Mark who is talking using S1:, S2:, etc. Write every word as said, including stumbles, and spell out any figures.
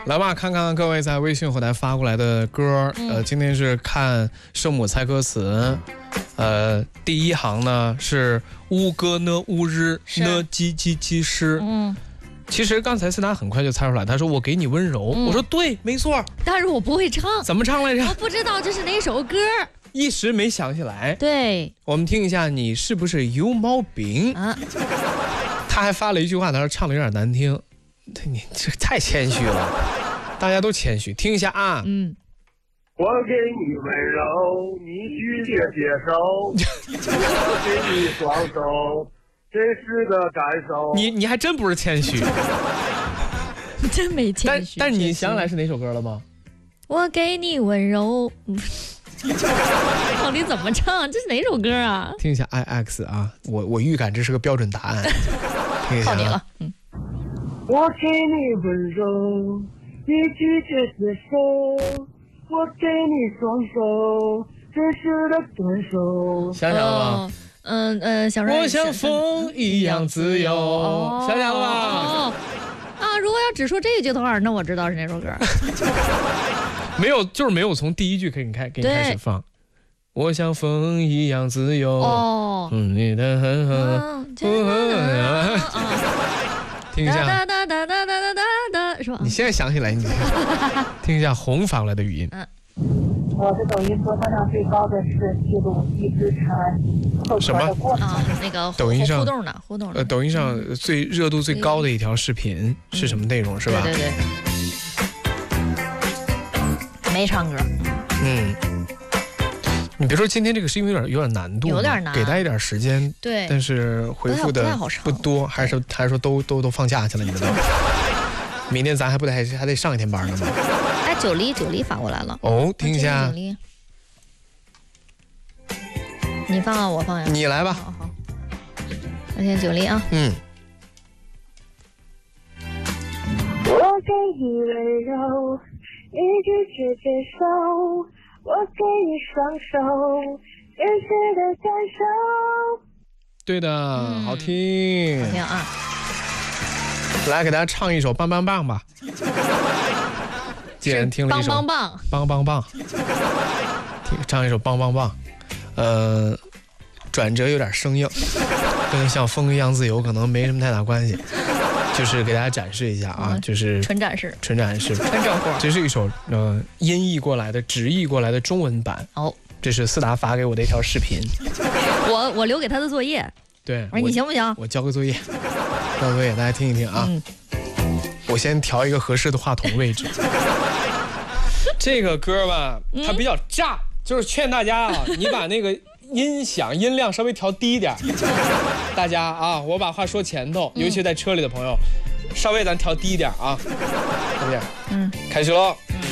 S1: 来吧，看看各位在微信后台发过来的歌。嗯、呃，今天是看圣母猜歌词。呃，第一行呢是乌歌呢乌日呢唧唧唧诗。嗯。其实刚才思达很快就猜出来，他说我给你温柔，嗯、我说对，没错。
S2: 但是我不会唱，
S1: 怎么唱来着？
S2: 我不知道这是哪首歌，
S1: 一时没想起来。
S2: 对，
S1: 我们听一下，你是不是有毛病？啊，他还发了一句话，他说唱的有点难听，你这太谦虚了，大家都谦虚，听一下啊。嗯。
S3: 我给你温柔，你拒绝接受，我给你双手。真实的感受，
S1: 你你还真不是谦虚，
S2: 真没谦虚。
S1: 但但你想起来是哪首歌了吗？
S2: 我给你温柔，到底怎么唱？这是哪首歌啊？
S1: 听一下 I X 啊，我我预感这是个标准答案。听一下、啊，
S2: 靠你了。嗯。
S3: 我给你温柔，你拒绝接受，我给你双手，真实的感受。
S1: 想想了吗？哦
S2: 嗯嗯，想
S1: 我像风一样自由，哦、想想了吧？
S2: 哦啊，如果要只说这一句的话，那我知道是哪首歌。
S1: 没有，就是没有从第一句给你开给你开始放。我像风一样自由。哦，嗯，你的很好。听一下。哒哒哒哒哒哒哒哒，是吧？你现在想起来，你听一下红发来的语音。嗯。
S4: 我的抖音播放量最高的是记录一只蝉
S1: 什么
S2: 啊？那个
S1: 抖音上
S2: 互动的互动
S1: 呃，抖音上最热度最高的一条视频是什么内容？是吧？
S2: 对对对，没唱歌。嗯，
S1: 你别说今天这个是因为有点有点难度，
S2: 有点难，
S1: 给大家一点时间。
S2: 对，
S1: 但是回复的不多，还是还是说都都都放假去了？你们都？明天咱还不得还还得上一天班呢吗？
S2: 哎，九黎九黎发过来了
S1: 哦，听一下。
S2: 你放啊，我放呀。
S1: 你来吧。
S2: 好好。我听九黎啊。
S1: 嗯。
S4: 我给你温柔，你拒绝接受，我给你双手，真实的感受。
S1: 对的，嗯、好听。
S2: 好听啊。
S1: 来给大家唱一首《棒棒棒》吧。既然听了一首
S2: 棒棒棒
S1: 棒棒棒，唱一首棒棒棒，呃，转折有点生硬，跟像风一样自由可能没什么太大关系，就是给大家展示一下啊，嗯、就是
S2: 纯展示，
S1: 纯展示，
S2: 纯正货。
S1: 这是一首呃音译过来的、直译过来的中文版。哦，这是思达发给我的一条视频，
S2: 我我留给他的作业。
S1: 对，
S2: 我说你行不行？
S1: 我交个作业，交个作业，大家听一听啊。嗯、我先调一个合适的话筒位置。这个歌吧，它比较炸，嗯、就是劝大家啊，你把那个音响音量稍微调低一点。大家啊，我把话说前头，尤其在车里的朋友，稍微咱调低一点啊，对不对？嗯，开始喽。嗯